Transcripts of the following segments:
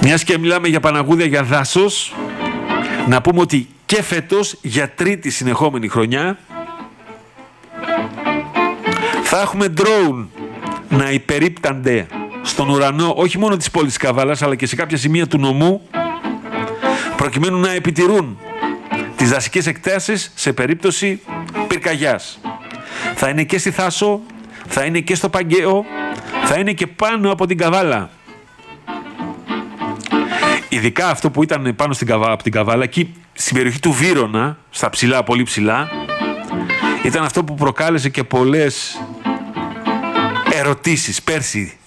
Μιας και μιλάμε για Παναγούδια, για δάσος, να πούμε ότι και φέτος, για τρίτη συνεχόμενη χρονιά, θα έχουμε drone να υπερίπτανται στον ουρανό, όχι μόνο της πόλης Καβάλας, αλλά και σε κάποια σημεία του νομού, προκειμένου να επιτηρούν τις δασικές εκτάσεις σε περίπτωση πυρκαγιάς. Θα είναι και στη Θάσο, θα είναι και στο Παγκαίο, θα είναι και πάνω από την Καβάλα. Ειδικά αυτό που ήταν πάνω από την Καβάλα, εκεί στην περιοχή του Βύρωνα, στα ψηλά, πολύ ψηλά, ήταν αυτό που προκάλεσε και πολλές ερωτήσεις πέρσι.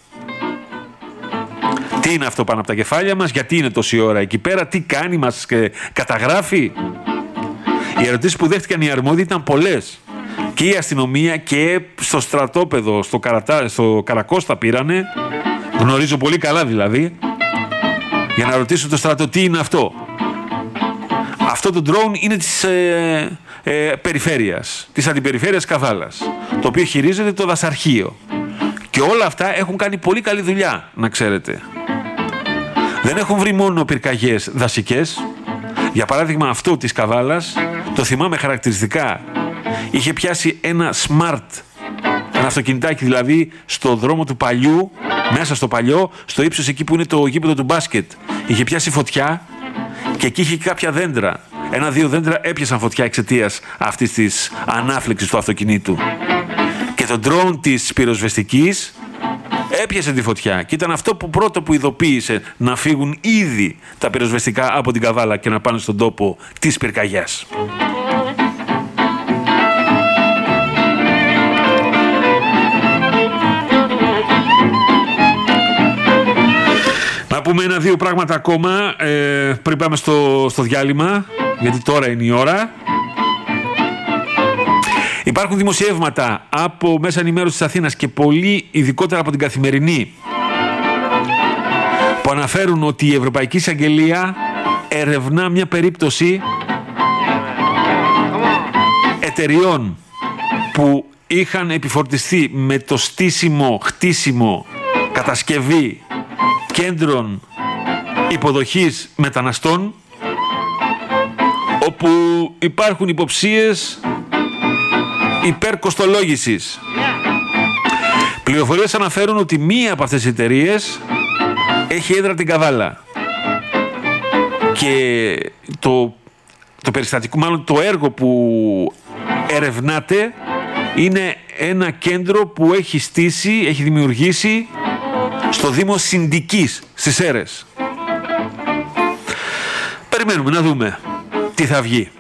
Τι είναι αυτό πάνω από τα κεφάλια μας, γιατί είναι τόση ώρα εκεί πέρα, τι κάνει, μας καταγράφει. Οι ερωτήσεις που δέχτηκαν οι αρμόδιοι ήταν πολλές. Και η αστυνομία και στο στρατόπεδο, στο Καρακώστα πήρανε, γνωρίζω πολύ καλά δηλαδή, για να ρωτήσω το στρατό τι είναι αυτό. Αυτό το drone είναι της περιφέρειας, της αντιπεριφέρειας Καβάλας, το οποίο χειρίζεται το δασαρχείο. Και όλα αυτά έχουν κάνει πολύ καλή δουλειά, να ξέρετε. Δεν έχουν βρει μόνο πυρκαγιές δασικές. Για παράδειγμα αυτό της Καβάλας, το θυμάμαι χαρακτηριστικά. Είχε πιάσει ένα smart, ένα αυτοκινητάκι δηλαδή, στο δρόμο του παλιού, μέσα στο παλιό, στο ύψος εκεί που είναι το γήπεδο του μπάσκετ. Είχε πιάσει φωτιά και εκεί είχε κάποια δέντρα. Ένα-δύο δέντρα έπιασαν φωτιά εξαιτίας αυτής της ανάφλεξης του αυτοκινήτου. Και το drone της πυροσβεστικής έπιασε τη φωτιά και ήταν αυτό που πρώτο που ειδοποίησε να φύγουν ήδη τα πυροσβεστικά από την Καβάλα και να πάνε στον τόπο της πυρκαγιάς. Να πούμε ένα-δύο πράγματα ακόμα πριν πάμε στο διάλειμμα, γιατί τώρα είναι η ώρα. Υπάρχουν δημοσιεύματα από μέσα ενημέρωσης της Αθήνας και πολύ ειδικότερα από την Καθημερινή που αναφέρουν ότι η Ευρωπαϊκή Εισαγγελία ερευνά μια περίπτωση εταιριών που είχαν επιφορτιστεί με το στήσιμο, χτίσιμο, κατασκευή κέντρων υποδοχής μεταναστών, όπου υπάρχουν υποψίες υπερκοστολόγησης. Πληροφορίες αναφέρουν ότι μία από αυτές τις εταιρείες έχει έδρα την Καβάλα και το περιστατικό, μάλλον το έργο που ερευνάται, είναι ένα κέντρο που έχει στήσει, έχει δημιουργήσει στο Δήμο Συνδικής στις Σέρρες. Περιμένουμε να δούμε τι θα βγει.